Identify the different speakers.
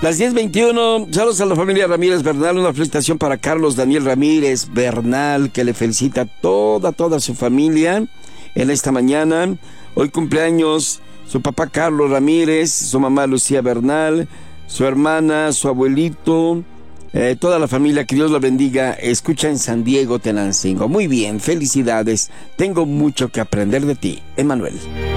Speaker 1: Las 10:21, saludos a la familia Ramírez Bernal, una felicitación para Carlos Daniel Ramírez Bernal, que le felicita a toda su familia en esta mañana. Hoy cumpleaños su papá Carlos Ramírez, su mamá Lucía Bernal, su hermana, su abuelito, toda la familia, que Dios la bendiga. Escucha en San Diego, Tenancingo. Muy bien, felicidades. Tengo mucho que aprender de ti, Emanuel.